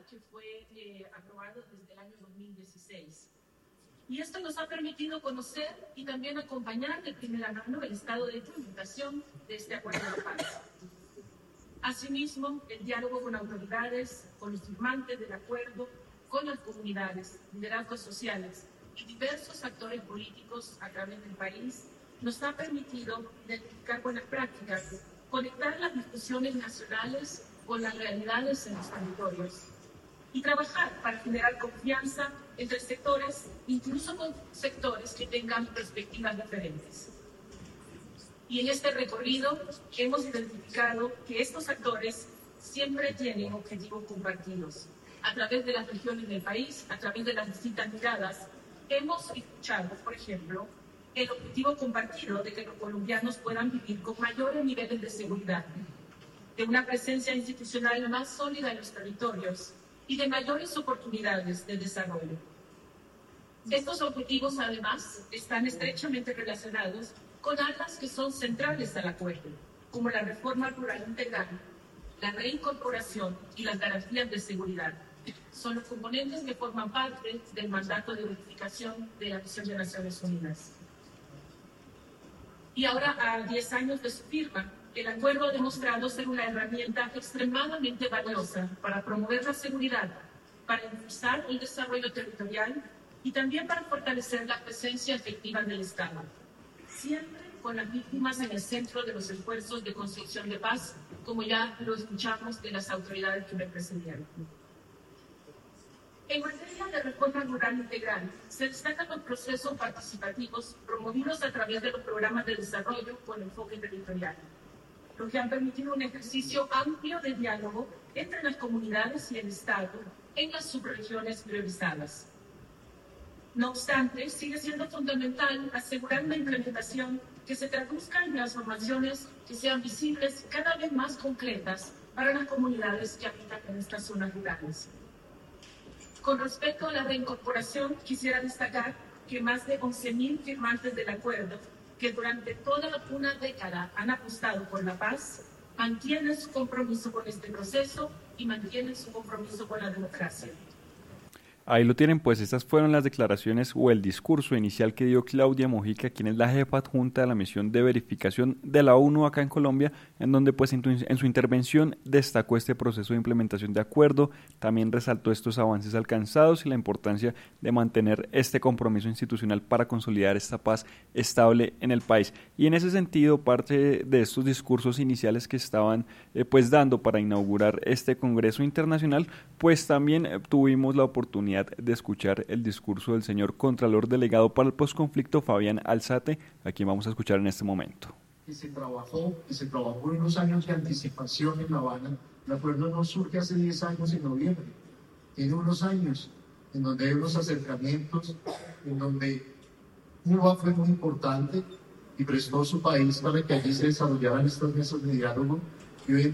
que fue aprobado desde el año 2016. Y esto nos ha permitido conocer y también acompañar de primera mano el estado de implementación de este acuerdo de paz. Asimismo, el diálogo con autoridades, con los firmantes del acuerdo, con las comunidades, liderazgos sociales y diversos actores políticos a través del país nos ha permitido identificar buenas prácticas, conectar las discusiones nacionales con las realidades en los territorios y trabajar para generar confianza entre sectores, incluso con sectores que tengan perspectivas diferentes. Y en este recorrido hemos identificado que estos actores siempre tienen objetivos compartidos. A través de las regiones del país, a través de las distintas miradas, hemos escuchado, por ejemplo, el objetivo compartido de que los colombianos puedan vivir con mayores niveles de seguridad, de una presencia institucional más sólida en los territorios y de mayores oportunidades de desarrollo. Estos objetivos, además, están estrechamente relacionados con áreas que son centrales al acuerdo, como la reforma rural integral, la reincorporación y las garantías de seguridad. Son los componentes que forman parte del mandato de unificación de la Misión de Naciones Unidas. Y ahora, a 10 años de su firma, el acuerdo ha demostrado ser una herramienta extremadamente valiosa para promover la seguridad, para impulsar el desarrollo territorial y también para fortalecer la presencia efectiva del Estado, siempre con las víctimas en el centro de los esfuerzos de construcción de paz, como ya lo escuchamos de las autoridades que me precedieron. En materia de reforma rural integral, se destacan los procesos participativos promovidos a través de los programas de desarrollo con enfoque territorial, lo que han permitido un ejercicio amplio de diálogo entre las comunidades y el Estado en las subregiones priorizadas. No obstante, sigue siendo fundamental asegurar una implementación que se traduzca en transformaciones que sean visibles y cada vez más concretas para las comunidades que habitan en estas zonas rurales. Con respecto a la reincorporación, quisiera destacar que más de 11.000 firmantes del acuerdo, que durante toda una década han apostado por la paz, mantienen su compromiso con este proceso y mantienen su compromiso con la democracia. Ahí lo tienen, pues estas fueron las declaraciones o el discurso inicial que dio Claudia Mojica, quien es la jefa adjunta de la misión de verificación de la ONU acá en Colombia, en donde pues en su intervención destacó este proceso de implementación de acuerdo, también resaltó estos avances alcanzados y la importancia de mantener este compromiso institucional para consolidar esta paz estable en el país. Y en ese sentido, parte de estos discursos iniciales que estaban pues dando para inaugurar este Congreso Internacional, pues también tuvimos la oportunidad de escuchar el discurso del señor Contralor Delegado para el Postconflicto, Fabián Alzate, a quien vamos a escuchar en este momento. Se trabajó en unos años de anticipación en La Habana. El acuerdo no surge hace 10 años en noviembre, tiene unos años en donde hay unos acercamientos, en donde Cuba fue muy importante y prestó su país para que allí se desarrollaran estas mesas de diálogo, y hoy en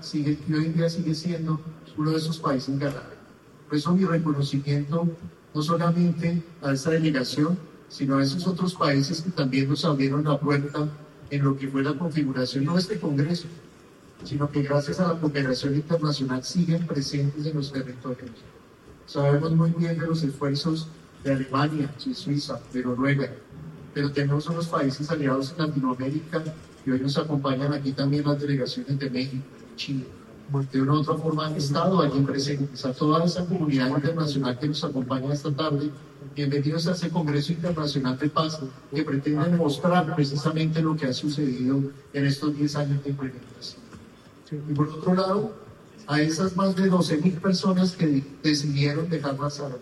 día sigue siendo uno de esos países ganadores. Por eso mi reconocimiento no solamente a esta delegación, sino a esos otros países que también nos abrieron la puerta en lo que fue la configuración, no de este Congreso, sino que gracias a la cooperación internacional siguen presentes en los territorios. Sabemos muy bien de los esfuerzos de Alemania, de Suiza, de Noruega, pero tenemos unos países aliados en Latinoamérica y hoy nos acompañan aquí también las delegaciones de México, de Chile. De una u otra forma han estado allí presentes. A toda esa comunidad internacional que nos acompaña esta tarde, bienvenidos a este Congreso Internacional de Paz que pretende demostrar precisamente lo que ha sucedido en estos 10 años de implementación. Y por otro lado, a esas más de 12.000 personas que decidieron dejar las armas.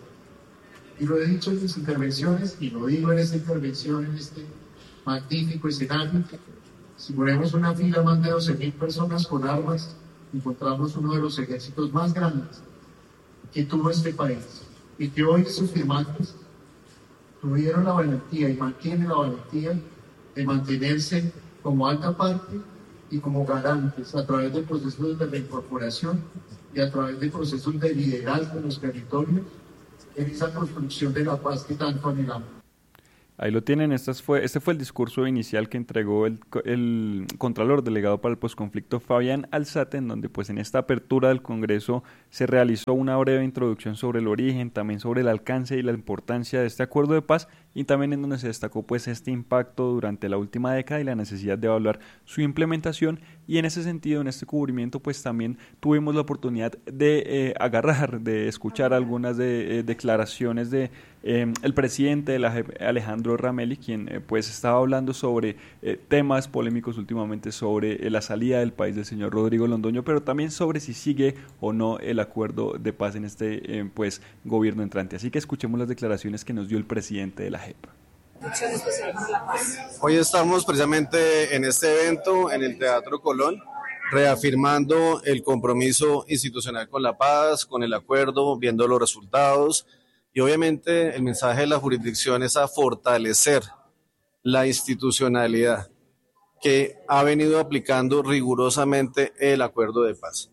Y lo he dicho en mis intervenciones, y lo digo en esta intervención, en este magnífico escenario, si ponemos una fila más de 12.000 personas con armas, encontramos uno de los ejércitos más grandes que tuvo este país, y que hoy sus firmantes tuvieron la valentía y mantienen la valentía de mantenerse como alta parte y como garantes a través de procesos de reincorporación y a través de procesos de liderazgo en los territorios en esa construcción de la paz que tanto anhelamos. Ahí lo tienen, este fue el discurso inicial que entregó el Contralor Delegado para el Posconflicto Fabián Alzate, en donde pues en esta apertura del Congreso se realizó una breve introducción sobre el origen, también sobre el alcance y la importancia de este acuerdo de paz, y también en donde se destacó pues este impacto durante la última década y la necesidad de evaluar su implementación. Y en ese sentido, en este cubrimiento pues también tuvimos la oportunidad de de escuchar algunas declaraciones de el presidente de la JEP, Alejandro Ramelli, quien pues estaba hablando sobre temas polémicos últimamente sobre la salida del país del señor Rodrigo Londoño, pero también sobre si sigue o no el acuerdo de paz en este pues gobierno entrante. Así que escuchemos las declaraciones que nos dio el presidente de la JEP. Hoy estamos precisamente en este evento en el Teatro Colón, reafirmando el compromiso institucional con la paz, con el acuerdo, viendo los resultados. Y obviamente el mensaje de la jurisdicción es a fortalecer la institucionalidad que ha venido aplicando rigurosamente el acuerdo de paz.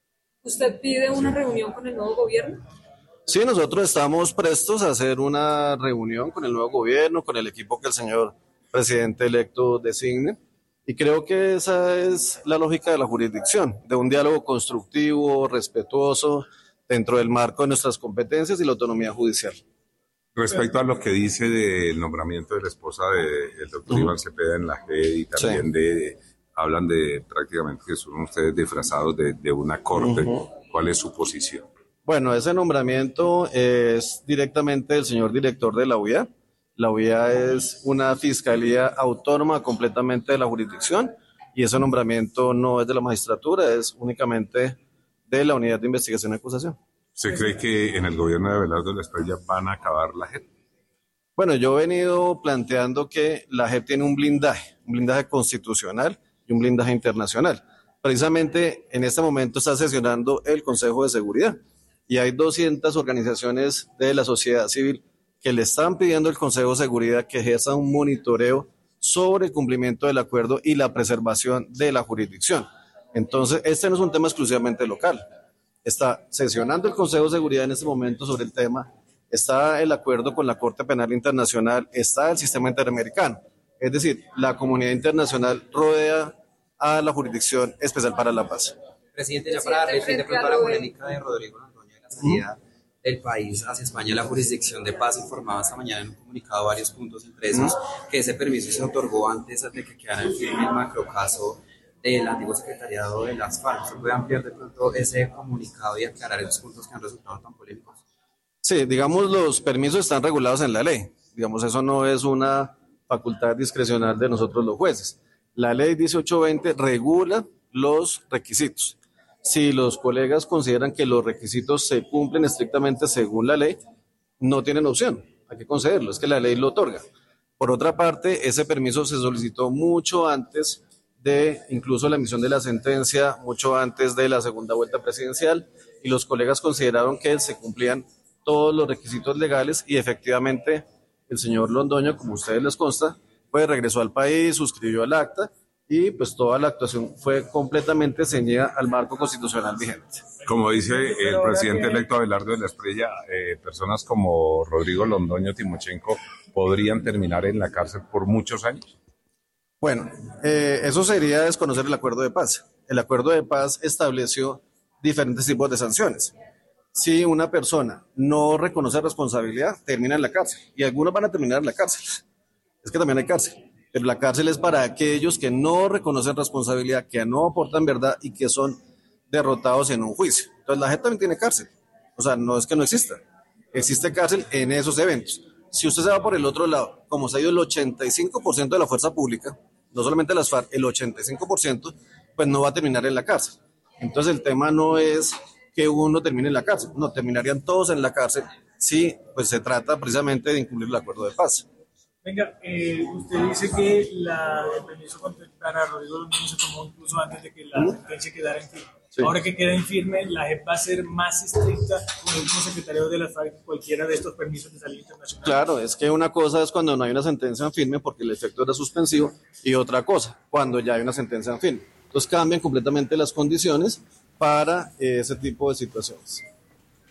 ¿Usted pide una reunión con el nuevo gobierno? Sí, nosotros estamos prestos a hacer una reunión con el nuevo gobierno, con el equipo que el señor presidente electo designe. Y creo que esa es la lógica de la jurisdicción, de un diálogo constructivo, respetuoso, dentro del marco de nuestras competencias y la autonomía judicial. Respecto a lo que dice del nombramiento de la esposa del doctor Iván Cepeda en la JED y también hablan de prácticamente que son ustedes disfrazados de una corte, ¿cuál es su posición? Bueno, ese nombramiento es directamente del señor director de la UIA. La UIA es una fiscalía autónoma completamente de la jurisdicción y ese nombramiento no es de la magistratura, es únicamente de la Unidad de Investigación y Acusación. ¿Usted cree que en el gobierno de Abelardo de la Espriella van a acabar la JEP? Bueno, yo he venido planteando que la JEP tiene un blindaje constitucional y un blindaje internacional. Precisamente en este momento está sesionando el Consejo de Seguridad y hay 200 organizaciones de la sociedad civil que le están pidiendo al Consejo de Seguridad que ejerza un monitoreo sobre el cumplimiento del acuerdo y la preservación de la jurisdicción. Entonces, este no es un tema exclusivamente local. Está sesionando el Consejo de Seguridad en este momento sobre el tema, está el acuerdo con la Corte Penal Internacional, está el sistema interamericano. Es decir, la comunidad internacional rodea a la Jurisdicción Especial para la Paz. Presidente, ya para referir de pronto a la polémica de Rodrigo Londoño de la salida del país hacia España, la Jurisdicción de Paz informaba esta mañana en un comunicado varios puntos, entre esos que ese permiso se otorgó antes de que quedara en firme el macrocaso del antiguo secretariado de las FARC. ¿Se puede ampliar de pronto ese comunicado y aclarar esos puntos que han resultado tan polémicos? Sí, digamos, los permisos están regulados en la ley. Digamos, eso no es una facultad discrecional de nosotros los jueces. La ley 1820 regula los requisitos. Si los colegas consideran que los requisitos se cumplen estrictamente según la ley, no tienen opción, hay que concederlo, es que la ley lo otorga. Por otra parte, ese permiso se solicitó mucho antes de incluso la emisión de la sentencia, mucho antes de la segunda vuelta presidencial, y los colegas consideraron que se cumplían todos los requisitos legales y efectivamente el señor Londoño, como a ustedes les consta, pues regresó al país, suscribió el acta y pues toda la actuación fue completamente ceñida al marco constitucional vigente. Como dice el presidente electo Abelardo de la Espriella, personas como Rodrigo Londoño Timochenko podrían terminar en la cárcel por muchos años. Bueno, eso sería desconocer el acuerdo de paz. El acuerdo de paz estableció diferentes tipos de sanciones. Si una persona no reconoce responsabilidad, termina en la cárcel. Y algunos van a terminar en la cárcel. Es que también hay cárcel. Pero la cárcel es para aquellos que no reconocen responsabilidad, que no aportan verdad y que son derrotados en un juicio. Entonces la gente también tiene cárcel. O sea, no es que no exista. Existe cárcel en esos eventos. Si usted se va por el otro lado, como se ha ido el 85% de la fuerza pública, no solamente las FARC, el 85%, pues no va a terminar en la cárcel. Entonces el tema no es que uno termine en la cárcel, no, terminarían todos en la cárcel si pues se trata precisamente de incumplir el acuerdo de paz. Venga, usted dice que el permiso para Rodrigo Londoño se tomó incluso antes de que la sentencia quedara en firme. Sí. Ahora que queda en firme, la JEP va a ser más estricta con el último secretario de la FARC que cualquiera de estos permisos de salida internacional. Claro, es que una cosa es cuando no hay una sentencia en firme porque el efecto era suspensivo y otra cosa, cuando ya hay una sentencia en firme. Entonces cambian completamente las condiciones para ese tipo de situaciones.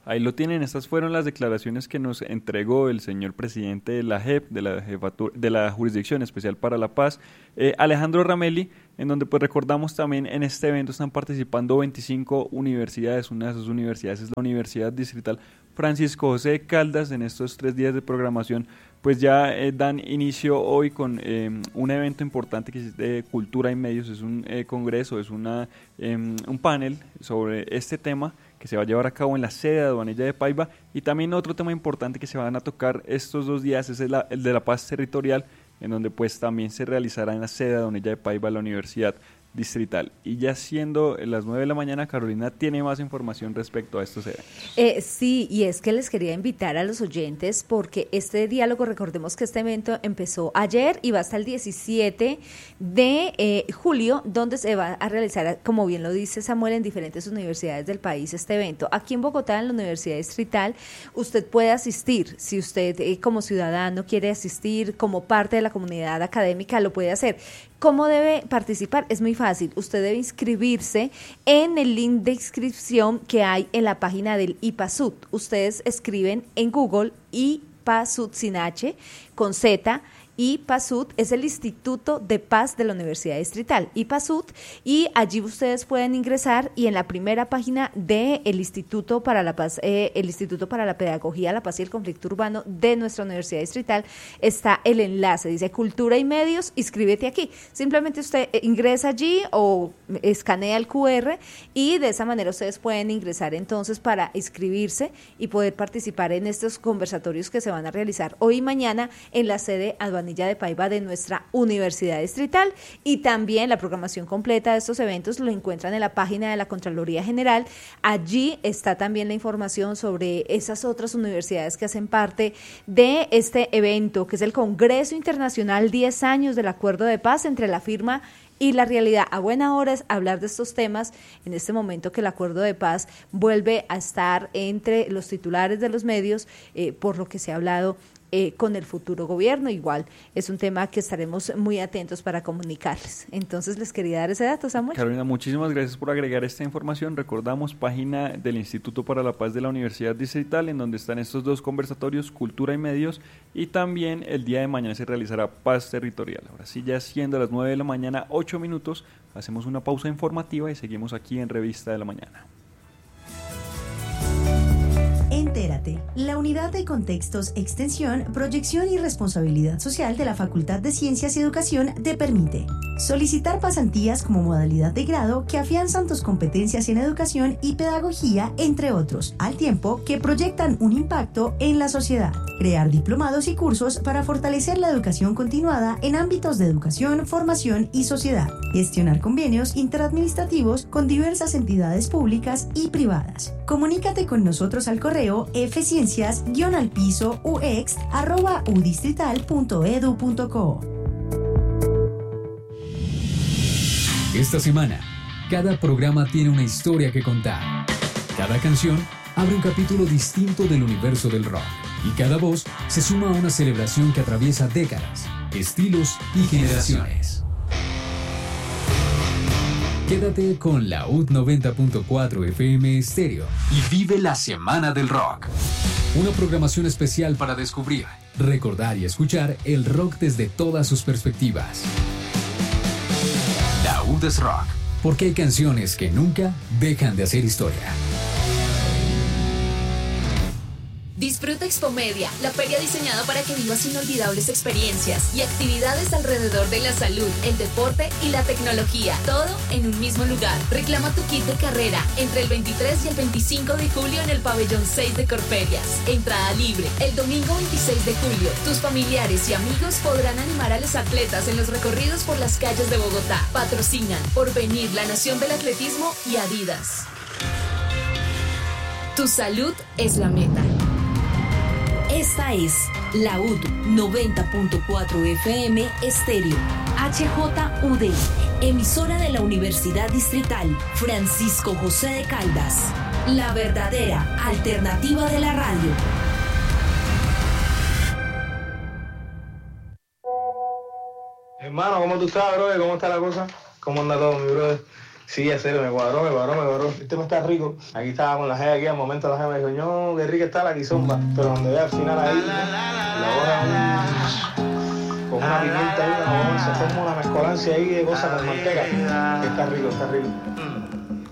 Ahí lo tienen, estas fueron las declaraciones que nos entregó el señor presidente de la JEP, de la Jurisdicción Especial para la Paz, Alejandro Ramelli, en donde pues recordamos también en este evento están participando 25 universidades. Una de esas universidades es la Universidad Distrital Francisco José de Caldas. En estos 3 días de programación pues ya dan inicio hoy con un evento importante que es de cultura y medios, es un congreso, es un panel sobre este tema que se va a llevar a cabo en la sede de Aduanilla de Paiva, y también otro tema importante que se van a tocar estos 2 días es el de la paz territorial, en donde pues también se realizará en la sede de Aduanilla de Paiva la Universidad Distrital. Y ya siendo las 9 de la mañana, Carolina tiene más información respecto a estos eventos. Sí, y es que les quería invitar a los oyentes porque este diálogo, recordemos que este evento empezó ayer y va hasta el 17 de julio, donde se va a realizar, como bien lo dice Samuel, en diferentes universidades del país este evento. Aquí en Bogotá, en la Universidad Distrital, usted puede asistir. Si usted como ciudadano quiere asistir como parte de la comunidad académica, lo puede hacer. ¿Cómo debe participar? Es muy fácil. Usted debe inscribirse en el link de inscripción que hay en la página del IPASUD. Ustedes escriben en Google IPASUD sin H, con Z. IPASUD es el Instituto de Paz de la Universidad Distrital, IPASUD, y allí ustedes pueden ingresar y en la primera página del Instituto para la Paz, el Instituto para la Pedagogía, la Paz y el Conflicto Urbano de nuestra Universidad Distrital está el enlace, dice Cultura y Medios, inscríbete aquí. Simplemente usted ingresa allí o escanea el QR y de esa manera ustedes pueden ingresar entonces para inscribirse y poder participar en estos conversatorios que se van a realizar hoy y mañana en la sede Aduanilla de Paiva de nuestra Universidad Distrital, y también la programación completa de estos eventos lo encuentran en la página de la Contraloría General. Allí está también la información sobre esas otras universidades que hacen parte de este evento, que es el Congreso Internacional 10 años del Acuerdo de Paz entre la firma y la realidad. A buena hora es hablar de estos temas en este momento que el acuerdo de paz vuelve a estar entre los titulares de los medios, por lo que se ha hablado con el futuro gobierno. Igual es un tema que estaremos muy atentos para comunicarles. Entonces les quería dar ese dato, Samuel. Carolina, muchísimas gracias por agregar esta información. Recordamos, página del Instituto para la Paz de la Universidad Distrital, en donde están estos 2 conversatorios, cultura y medios, y también el día de mañana se realizará paz territorial. Ahora sí, ya siendo las 9 de la mañana, 8 minutos, hacemos una pausa informativa y seguimos aquí en Revista de la Mañana. Entérate, la Unidad de Contextos, Extensión, Proyección y Responsabilidad Social de la Facultad de Ciencias y Educación te permite solicitar pasantías como modalidad de grado que afianzan tus competencias en educación y pedagogía, entre otros, al tiempo que proyectan un impacto en la sociedad. Crear diplomados y cursos para fortalecer la educación continuada en ámbitos de educación, formación y sociedad. Gestionar convenios interadministrativos con diversas entidades públicas y privadas. Comunícate con nosotros al correo fciencias-ux@udistrital.edu.co. Esta semana, cada programa tiene una historia que contar. Cada canción abre un capítulo distinto del universo del rock. Y cada voz se suma a una celebración que atraviesa décadas, estilos y generaciones. Quédate con la UD 90.4 FM Estéreo y vive la Semana del Rock. Una programación especial para descubrir, recordar y escuchar el rock desde todas sus perspectivas. La UD es rock, porque hay canciones que nunca dejan de hacer historia. Disfruta Expomedia, la feria diseñada para que vivas inolvidables experiencias y actividades alrededor de la salud, el deporte y la tecnología, todo en un mismo lugar. Reclama tu kit de carrera entre el 23 y el 25 de julio en el pabellón 6 de Corferias. Entrada libre. El domingo 26 de julio, tus familiares y amigos podrán animar a los atletas en los recorridos por las calles de Bogotá. Patrocinan Porvenir, la Nación del Atletismo y Adidas. Tu salud es la meta. Esta es la UD 90.4 FM Estéreo, HJUD, emisora de la Universidad Distrital Francisco José de Caldas, la verdadera alternativa de la radio. Hermano, ¿cómo tú estás, brother? ¿Cómo está la cosa? ¿Cómo anda todo, mi brother? Sí, en serio, me cuadró. Este tema está rico. Aquí estaba con la G aquí, al momento la G me dijo, no, qué rica está la guisomba. Pero cuando ve al final ahí, la hora con una pimienta ahí, se forma una mezcolancia ahí de cosas con manteca. Que está rico.